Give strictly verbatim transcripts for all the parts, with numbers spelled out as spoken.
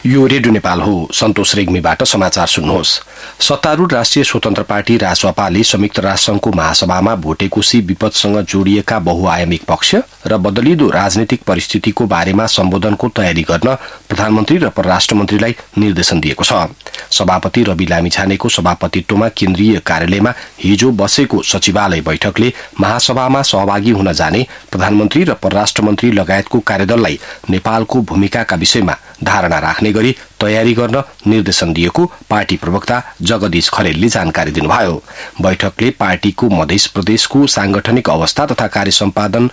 यो रेडियो नेपाल हो। सन्तोष रेग्मीबाट समाचार सुन्नुहोस्। सत्तारूढ राष्ट्रिय स्वतन्त्र पार्टी राजसपाले संयुक्त राष्ट्रसंघको महासभामा भोटेकोशी विपदसँग जोडिएका बहुआयामिक पक्ष र बदलिदो राजनीतिक परिस्थितिको बारेमा सम्बोधनको तयारी गर्न प्रधानमन्त्री र परराष्ट्र मन्त्रीलाई निर्देशन दिएको छ। सभापति रवि लामिछानेको सभापतित्वमा केन्द्रीय कार्यालयमा हिजो बसेको सचिवालय बैठकले महासभामा सहभागी हुन जाने प्रधानमन्त्री र परराष्ट्र मन्त्री लगायतको कार्यदललाई नेपालको भूमिकाका विषयमा धारणा राख्ने गरी तयारी गर्न निर्देशन दिएको पार्टी प्रवक्ता जगदीश खरेलले जानकारी दिनुभयो। बैठकले पार्टीको मध्य प्रदेशको सांगठनिक अवस्था तथा कार्य सम्पादन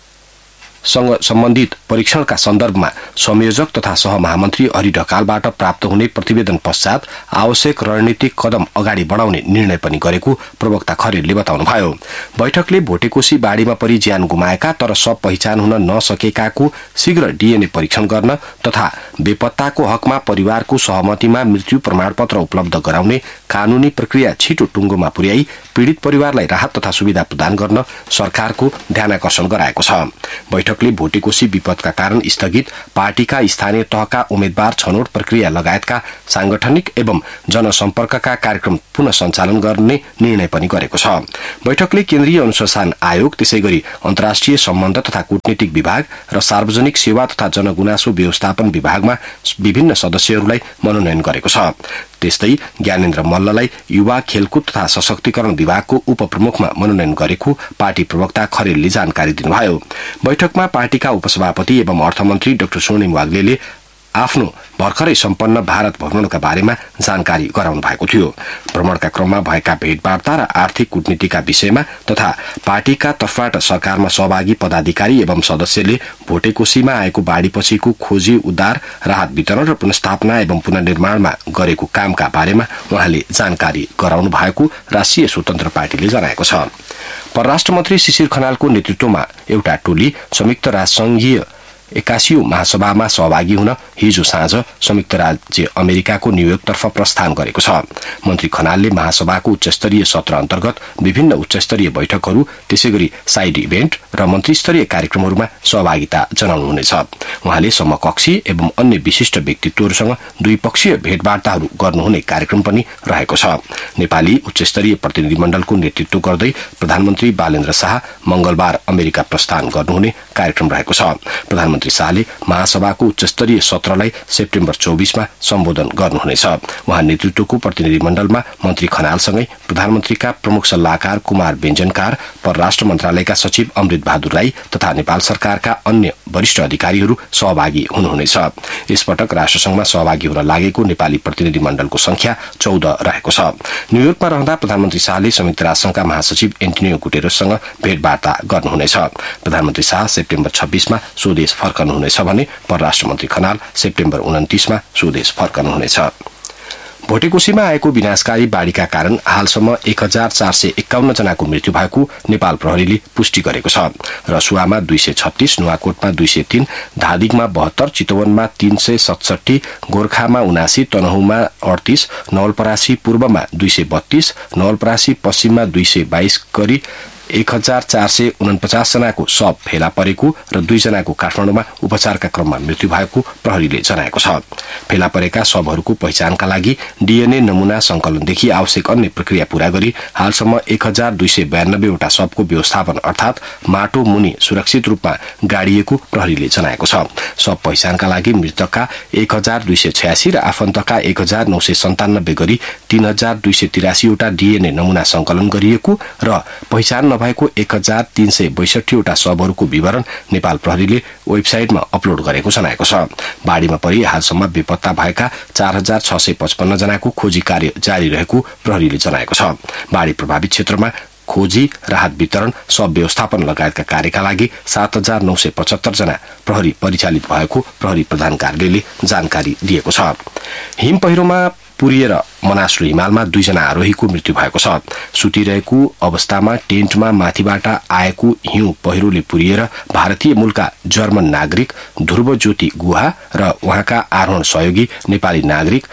सँग सम्बन्धित परीक्षणका सन्दर्भमा संयोजक तथा सहमहामन्त्री हरि ढकालबाट प्राप्त हुने प्रतिवेदन पश्चात आवश्यक रणनीतिक कदम अगाडि बढाउने निर्णय पनि गरेको प्रवक्ता खरेलले बताउनुभयो। बैठकले भोटेकोशी बाढीमा परि ज्यान गुमाएका तर सब पहिचान हुन नसकेकाको शीघ्र डीएनए परीक्षण गर्न तथा बेपत्ताको हकमा परिवारको सहमतिमा मृत्यु प्रमाणपत्र उपलब्ध गराउने कानूनी प्रक्रिया छिटो टुङ्गोमा पुर्याई पीड़ित परिवारलाई राहत तथा सुविधा प्रदान गर्न सरकारको ध्यानाकर्षण गराएको छ। बैठकले भोटेकोशी विपदका कारण स्थगित पार्टीका स्थानीय तहका उम्मेद्वार छनौट प्रक्रिया लगायतका सांगठनिक एवं जनसम्पर्कका कार्यक्रम पुनः सञ्चालन गर्ने निर्णय पनि गरेको छ। बैठकले केन्द्रीय अनुसन्धान आयोग, त्यसैगरी अन्तर्राष्ट्रिय सम्बन्ध तथा कूटनीतिक विभाग र सार्वजनिक सेवा तथा जनगुनासो व्यवस्थापन विभागमा विभिन्न सदस्यहरूलाई मनोनयन गरेको छ। त्यस्तै ज्ञानेन्द्र मल्ललाई युवा खेलकुद तथा सशक्तिकरण विभागको उपप्रमुखमा मनोनयन गरेको पार्टी प्रवक्ता खरेलले जानकारी दिनुभयो। बैठकमा पार्टीका उपसभापति एवं अर्थमन्त्री डाक्टर स्वर्णिम वाग्लेले आफ्नो भर्खरै सम्पन्न भारत भ्रमणका बारेमा जानकारी गराउनु भएको थियो। भ्रमणका क्रममा भएका भेटवार्ता र आर्थिक कूटनीतिका विषयमा तथा पार्टीका तर्फबाट सरकारमा सहभागी पदाधिकारी एवं सदस्यले भोटेकोशीमा आएको बाढ़ीपछिको खोजी, उद्धार, राहत वितरण र पुनर्स्थापना एवं पुनर्निर्माणमा गरेको कामका बारेमा उहाँले जानकारी गराउनु भएको राष्ट्रिय स्वतन्त्र पार्टीले जनाएको छ। परराष्ट्र मन्त्री शिशिर खनालको नेतृत्वमा एउटा टोली संयुक्त राष्ट्रसंघीय एकासीौं महासभामा सहभागी हुन हिजो साँझ संयुक्त राज्य अमेरिकाको न्यूयोर्कतर्फ प्रस्थान गरेको छ। मन्त्री खनालले महासभाको उच्चस्तरीय सत्र अन्तर्गत विभिन्न उच्चस्तरीय बैठकहरू, त्यसैगरी साइड इभेन्ट र मन्त्रीस्तरीय कार्यक्रमहरूमा सहभागिता जनाउनुहुनेछ। उहाँले समकक्षी एवं अन्य विशिष्ट व्यक्तित्वहरूसँग द्विपक्षीय भेटवार्ताहरू गर्नुहुने कार्यक्रम पनि रहेको छ। नेपाली उच्चस्तरीय प्रतिनिधिमण्डलको नेतृत्व गर्दै प्रधानमन्त्री बालेन्द्र शाह मंगलबार अमेरिका प्रस्थान गर्नुहुने कार्यक्रम रहेको छ। प्रधानमन्त्री शाहले महासभाको उच्चस्तरीय सत्रलाई सेप्टेम्बर चौबीसमा सम्बोधन गर्नुहुनेछ। उहाँ नेतृत्वको प्रतिनिधिमण्डलमा मन्त्री खनालसँगै प्रधानमन्त्रीका प्रमुख सल्लाहकार कुमार बेञ्जनकार, परराष्ट्र मन्त्रालयका सचिव अमृत बहादुर राई तथा नेपाल सरकारका अन्य वरिष्ठ अधिकारीहरू सहभागी हुनुहुनेछ। यसपटक राष्ट्रसंघमा सहभागी हुन लागेको नेपाली प्रतिनिधिमण्डलको संख्या चौध रहेको छ। न्यूयोर्कमा रहँदा प्रधानमन्त्री शाहले संयुक्त राष्ट्रसंघका महासचिव एन्टोनियो गुटेरससँग भेटवार्ता गर्नुहुनेछ। प्रधानमन्त्री शाह सेप्टेम्बर छब्बीसमा स्वदेश फर्कनुहुनेछ भने परराष्ट्र मन्त्री खनाल सेप्टेम्बर उन्तिसमा स्वदेश फर्कनुहुनेछ। भोटेकोशीमा आएको विनाशकारी बाढ़ीका कारण हालसम्म एक हजार चार सय एकाउन्न जनाको मृत्यु भएको नेपाल प्रहरीले पुष्टि गरेको छ। रसुवामा दुई सय छत्तीस, नुवाकोटमा दुई सय तीन, धादिङमा बहत्तर, चितवनमा तीन सय सतसठी, गोर्खामा उनासी, तनहुमा अडतीस, नवलपरासी पूर्वमा दुई सय बत्तीस, नवलपरासी पश्चिममा दुई सय बाइस गरी एक हजार चार सय उनपचास जनाको शव फेला परेको र दुई जनाको काठमाडौँमा उपचारका क्रममा मृत्यु भएको प्रहरीले जनाएको छ। फेला परेका शवहरूको पहिचानका लागि डीएनए नमूना संकलनदेखि आवश्यक अन्य प्रक्रिया पूरा गरी हालसम्म एक हजार दुई सय बयानब्बेवटा शवको व्यवस्थापन अर्थात माटो मुनि सुरक्षित रूपमा गाडिएको प्रहरीले जनाएको छ। शव पहिचानका लागि मृतकका एक हजार दुई सय छयासी र आफन्तका एक हजार नौ सय सन्तानब्बे गरी तीन हजार दुई सय तिरासीवटा डीएनए नमूना संकलन गरिएको र पहिचान भएको एक हजार तीन सय बैसठीवटा शवहरूको विवरण नेपाल प्रहरीले वेबसाइटमा अपलोड गरेको जनाएको छ। बाढ़ीमा परि हालसम्म बेपत्ता भएका चार हजार छ सय पचपन्न जनाको खोजी कार्य जारी रहेको प्रहरीले जनाएको छ। बाढ़ी प्रभावित क्षेत्रमा खोजी, राहत वितरण, शव व्यवस्थापन लगायतका कार्यका लागि सात हजार नौ सय पचहत्तर जना प्रहरी परिचालित भएको प्रहरी प्रधान कार्यालयले जानकारी दिएको छ। हिम पहिरोमा पुरिएर मनासलु हिमालमा दुईजना आरोहीको मृत्यु भएको छ। सुतिरहेको अवस्थामा टेन्टमा माथिबाट आएको हिउँ पहिरोले पुरिएर भारतीय मूलका जर्मन नागरिक ध्रुव ज्योति गुहा र उहाँका आरोहण सहयोगी नेपाली नागरिक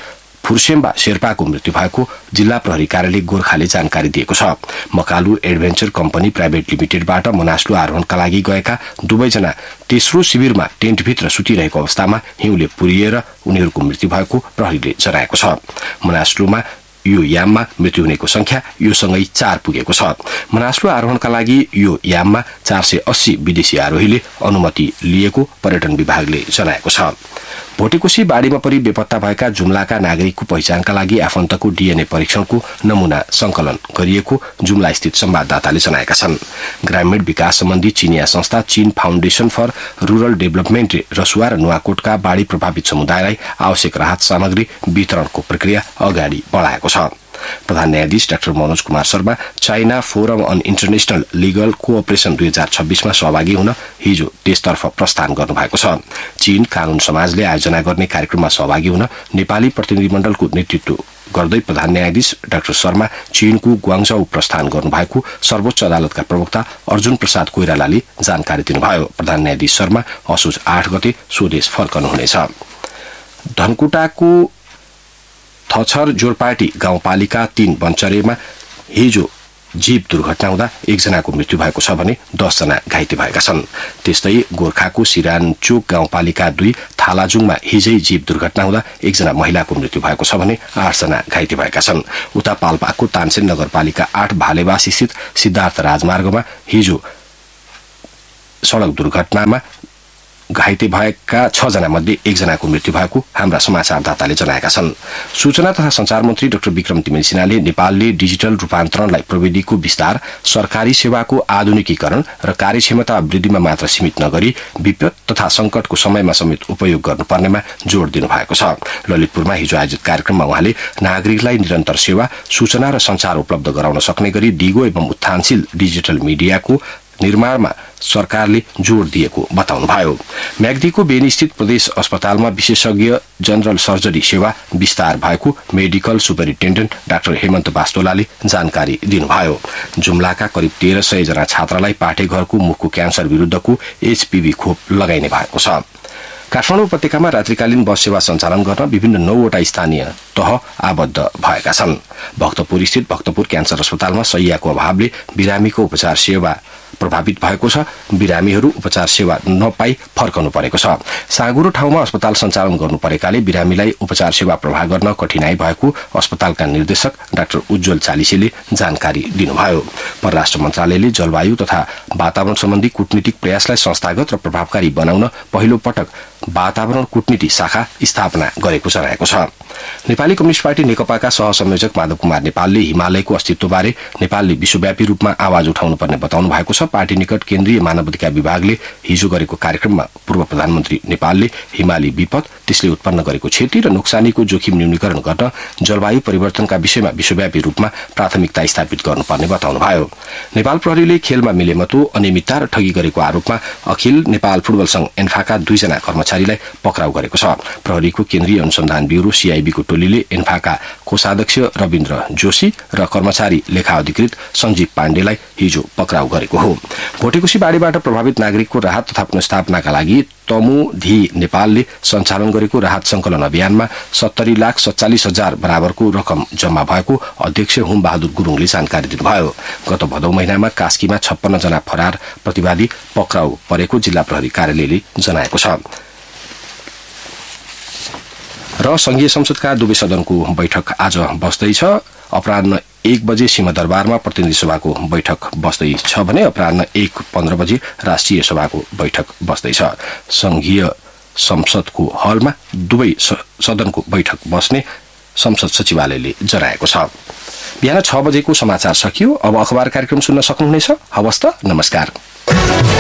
फुर्सेम्बा शेर्पाको मृत्यु भएको जिल्ला प्रहरी कार्यालय गोर्खाले जानकारी दिएको छ। Makalu adventure company private लिमिटेडबाट Manaslu आरोहणका लागि गएका दुवैजना तेस्रो शिविरमा टेन्टभित्र सुतिरहेको अवस्थामा हिउँले पुरिएर उनीहरूको मृत्यु भएको प्रहरीले जनाएको छ। मनास्लुमा यो याममा मृत्यु हुनेको संख्या यो सँगै चार पुगेको छ। मनास्लु आरोहणका लागि यो याममा चार सय अस्सी विदेशी आरोहीले अनुमति लिएको पर्यटन विभागले जनाएको छ। भोटेकोशी बाढीमा परि बेपत्ता भएका जुम्लाका नागरिकको पहिचानका लागि आफन्तको डीएनए परीक्षणको नमूना संकलन गरिएको जुम्ला स्थित संवाददाताले जनाएका छन्। ग्रामीण विकास सम्बन्धी चीनिया संस्था चीन फाउन्डेशन फर रूरल डेभलपमेन्टले रसुवा र नुवाकोटका बाढी प्रभावित समुदायलाई आवश्यक राहत सामग्री वितरणको प्रक्रिया अगाडि बढाएको छ। प्रधान न्यायाधीश doctor Manoj Kumar Sharma China forum on international legal cooperation दुई हजार छब्बीसमा सहभागी हुन हिजो देशतर्फ प्रस्थान गर्नुभएको छ। चीन कानून समाजले आयोजना गर्ने कार्यक्रममा सहभागी हुन नेपाली प्रतिनिधिमण्डलको नेतृत्व गर्दै प्रधान न्यायाधीश डाक्टर शर्मा चीनको ग्वाङझौ प्रस्थान गर्नुभएको सर्वोच्च अदालतका प्रवक्ता अर्जुन प्रसाद कोइरालाले जानकारी दिनुभयो। प्रधान न्यायाधीश शर्मा असोज आठ गते स्वदेश फर्कनुहुनेछ। धनकुटाको थछर जोरपाटी गाउँपालिका तीन बन्चरेमा हिजो जीप दुर्घटना हुँदा एकजनाको मृत्यु भएको छ भने दसजना घाइते भएका छन्। त्यस्तै गोर्खाको सिरानचोक गाउँपालिका दुई थालाजुङमा हिजै जीप दुर्घटना हुँदा एकजना महिलाको मृत्यु भएको छ भने आठजना घाइते भएका छन्। उता पाल्पाको तानसेन नगरपालिका आठ भालेवास स्थित सिद्धार्थ राजमार्गमा हिजो सड़क दुर्घटनामा घाइते भएका छ जना मध्ये एकजनाको मृत्यु भएको हाम्रा समाचारदाताले जनाएका छन्। सूचना तथा संचार मन्त्री डाक्टर विक्रम तिमिल सिन्हाले नेपालले डिजिटल रूपान्तरणलाई प्रविधिको विस्तार, सरकारी सेवाको आधुनिकीकरण र कार्यक्षमता वृद्धिमा मात्र सीमित नगरी विपद तथा संकटको समयमा समेत उपयोग गर्नुपर्नेमा जोड़ दिनुभएको छ। ललितपुरमा हिजो आयोजित कार्यक्रममा उहाँले नागरिकलाई निरन्तर सेवा, सूचना र संचार उपलब्ध गराउन सक्ने गरी दिगो एवं उत्थानशील डिजिटल मिडियाको निर्माणमा सरकारले जोड़ दिएको बताउनुभयो। म्याग्दीको बेनीस्थित प्रदेश अस्पतालमा विशेषज्ञ जनरल सर्जरी सेवा विस्तार भएको मेडिकल सुपरिन्टेन्डेन्ट डाक्टर हेमन्त बास्तोलाले जानकारी दिनुभयो। जुम्लाका करिब तेह्र सय जना छात्रालाई पाठेघरको मुखको क्यान्सर विरुद्धको एचपीभी खोप लगाइने भएको छ। काठमाडौँ उपत्यकामा रात्रिकालीन बस सेवा सञ्चालन गर्न विभिन्न नौवटा स्थानीय तह आबद्ध भएका छन्। भक्तपुर स्थित भक्तपुर क्यान्सर अस्पतालमा शैय्याको अभावले बिरामीको उपचार सेवा प्रभावित भएको छ। बिरामीहरू उपचार सेवा नपाई फर्कनु परेको छ। साँगुरो ठाउँमा अस्पताल सञ्चालन गर्नु परेकाले बिरामीलाई उपचार सेवा प्रवाह गर्न कठिनाई भएको अस्पतालका निर्देशक डाक्टर उज्जवल चालिसेले जानकारी दिनुभयो। परराष्ट्र मन्त्रालयले जलवायु तथा वातावरण सम्बन्धी कूटनीतिक प्रयासलाई संस्थागत र प्रभावकारी बनाउन पहिलो पटक वातावरण कूटनीति शाखा स्थापना गरेको जनाएको छ। नेपाली कम्युनिस्ट पार्टी नेकपाका सहसंयोजक माधव कुमार नेपालले हिमालयको अस्तित्वबारे नेपालले विश्वव्यापी रूपमा आवाज उठाउनुपर्ने बताउनु भएको छ। पार्टी निकट केन्द्रीय मानव अधिकार विभागले हिजो गरेको कार्यक्रममा पूर्व प्रधानमन्त्री नेपालले हिमाली विपद, त्यसले उत्पन्न गरेको क्षति र नोक्सानीको जोखिम न्यूनीकरण गर्न जलवायु परिवर्तनका विषयमा विश्वव्यापी रूपमा प्राथमिकता स्थापित गर्नुपर्ने बताउनुभयो। नेपाल प्रहरीले खेलमा मिलेमतो, अनियमितता र ठगी गरेको आरोपमा अखिल नेपाल फुटबल संघ एन्फाका दुईजना कर्मचारीलाई पक्राउ गरेको छ। प्रहरीको केन्द्रीय अनुसन्धान ब्यूरो सीआईबीको टोलीले एन्फाका कोषाध्यक्ष रविन्द्र जोशी र कर्मचारी लेखा अधिकृत सञ्जीव पाण्डेलाई हिजो पक्राउ गरेको हो। भोटेकोशी बाढीबाट प्रभावित नागरिकको राहत तथा पुनर्स्थापनाका लागि तमुधी नेपालले सञ्चालन गरेको राहत संकलन अभियानमा सत्तरी लाख सत्तालिस हजार बराबरको रकम जम्मा भएको अध्यक्ष हुम बहादुर गुरुङले जानकारी दिनुभयो। गत भदौ महिनामा कास्कीमा छप्पन्न जना फरार प्रतिवादी पक्राउ परेको जिल्ला प्रहरी कार्यालयले जनाएको छ। र संघीय संसदका दुवै सदनको बैठक आज बस्दैछ। अपराह्न एक बजे सिंहदरबारमा प्रतिनिधि सभाको बैठक बस्दैछ भने अपराह्न एक पन्ध्र बजे राष्ट्रिय सभाको बैठक बस्दैछ। संघीय संसदको हलमा दुवै सदनको बैठक बस्ने संसद सचिवालयले जनाएको छ। बिहान छ बजेको समाचार सकियो। अब अखबार कार्यक्रम सुन्न सक्नुहुनेछ। हवस् त, नमस्कार।